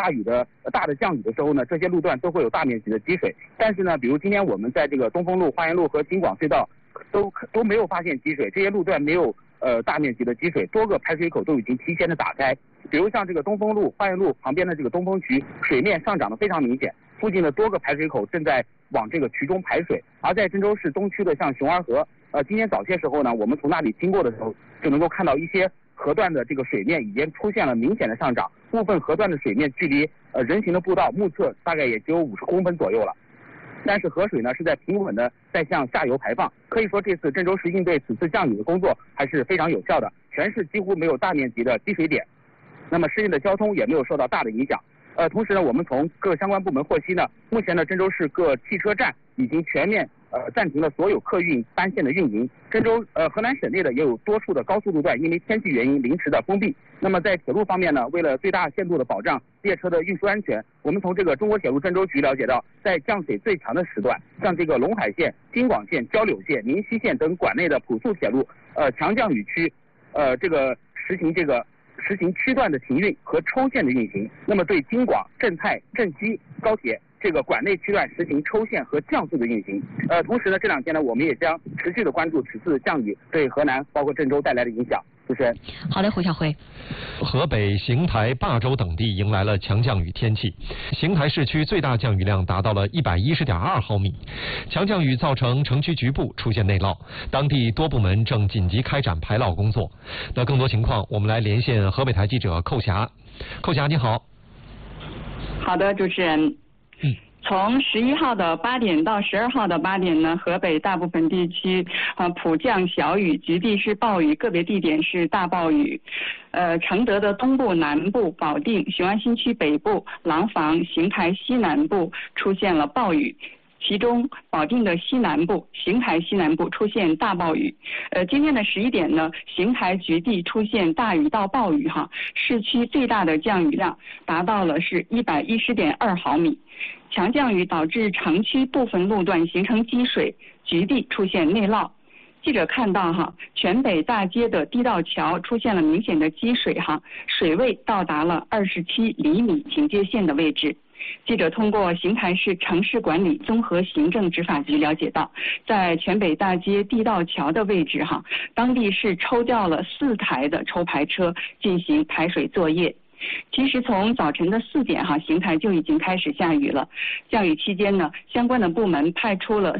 大的降雨的时候呢，这些路段都会有大面积的积水。但是呢，比如今天我们在这个东风路、花园路和京广隧道都没有发现积水，这些路段没有大面积的积水，多个排水口都已经提前的打开。比如像这个东风路、花园路旁边的这个东风渠，水面上涨的非常明显，附近的多个排水口正在往这个渠中排水。而在郑州市东区的像熊儿河，今天早些时候呢，我们从那里经过的时候，就能够看到一些河段的这个水面已经出现了明显的上涨，部分河段的水面距离人行的步道目测大概也只有50公分左右了。但是河水呢是在平稳的在向下游排放，可以说这次郑州市应对此次降雨的工作还是非常有效的，全市几乎没有大面积的积水点，那么市内的交通也没有受到大的影响。同时呢，我们从各相关部门获悉呢，目前的郑州市各汽车站已经全面暂停了所有客运班线的运营。郑州河南省内的也有多处的高速路段因为天气原因临时的封闭。那么在铁路方面呢，为了最大限度的保障列车的运输安全，我们从这个中国铁路郑州局了解到，在降水最强的时段，像这个陇海线、京广线、交柳线、宁西线等管内的普速铁路强降雨区实行区段的停运和抽线的运行。那么对京广、郑泰、郑西高铁这个管内区段实行抽线和降速的运行。同时呢，这2天呢，我们也将持续的关注此次降雨对河南包括郑州带来的影响。主持人。 好的，胡晓辉。 河北、邢台、霸州等地迎来了强降雨天气，邢台市区最大降雨量达到了110.2毫米。强降雨造成城区局部出现内涝，当地多部门正紧急开展排涝工作。那更多情况，我们来连线河北台记者寇霞。寇霞，你好。 好的，主持人。从11号的8点到12号的8点呢，河北大部分地区普降小雨，局地是暴雨，个别地点是大暴雨。承德的东部、南部、保定、雄安新区北部、廊坊、邢台西南部出现了暴雨。其中保定的西南部、邢台西南部出现大暴雨。今天的11点呢，邢台局地出现大雨到暴雨市区最大的降雨量达到了是110.2毫米。强降雨导致城区部分路段形成积水，局地出现内涝。记者看到全北大街的地道桥出现了明显的积水水位到达了27厘米警戒线的位置。记者通过邢台市城市管理综合行政执法局了解到，在全北大街地道桥的位置当地是抽调了4台的抽排车进行排水作业。其实从早晨的4点邢台就已经开始下雨了。降雨期间呢，相关的部门派出了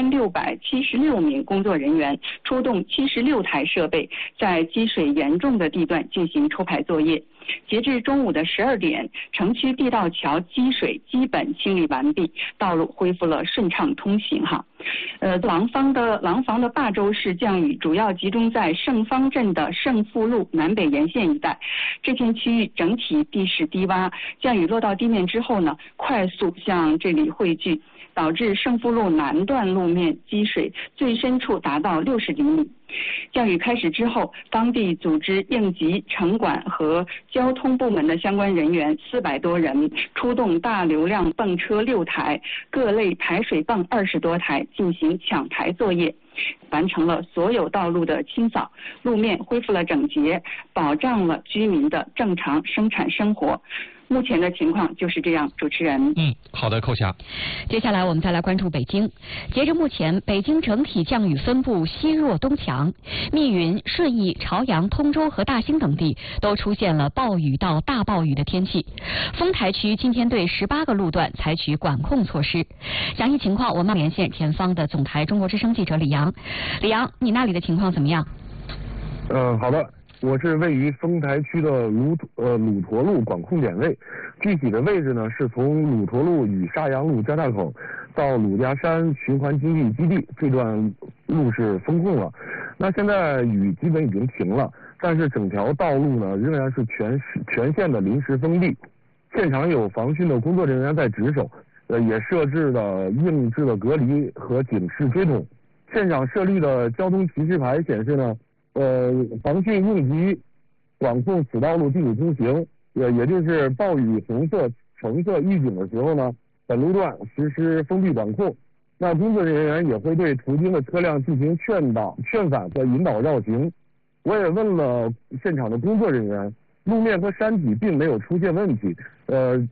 4676名工作人员，出动76台设备，在积水严重的地段进行抽排作业。截至中午的12点，城区地道桥积水基本清理完毕，道路恢复了顺畅通行廊坊的霸州市降雨主要集中在盛芳镇的盛富路南北沿线一带，这片区域整体地势低洼，降雨落到地面之后呢，快速向这里汇聚，导致盛富路南段路面积水最深处达到60厘米。降雨开始之后，当地组织应急、城管和交通部门的相关人员400多人，出动大流量泵车6台，各类排水泵20多台进行抢排作业，完成了所有道路的清扫，路面恢复了整洁，保障了居民的正常生产生活。目前的情况就是这样，主持人。 好的，寇霞。 接下来我们再来关注北京。截至目前，北京整体降雨分布西弱东强，密云、顺义、朝阳、通州和大兴等地都出现了暴雨到大暴雨的天气。丰台区今天对18个路段采取管控措施。详细情况我们连线前方的总台中国之声记者李阳。李阳，你那里的情况怎么样？ 好的。我是位于丰台区的鲁沱路管控点位，具体的位置呢是从鲁沱路与沙洋路交叉口到鲁家山循环经济基地，这段路是封控了。那现在雨基本已经停了，但是整条道路呢仍然是全线的临时封闭，现场有防汛的工作人员在值守，也设置了硬质的隔离和警示锥桶。现场设立的交通提示牌显示呢，防汛应急管控此道路禁止通行，也就是暴雨红色、橙色预警的时候呢，本路段实施封闭管控。那工作人员也会对途经的车辆进行劝返和引导绕行。我也问了现场的工作人员，路面和山体并没有出现问题，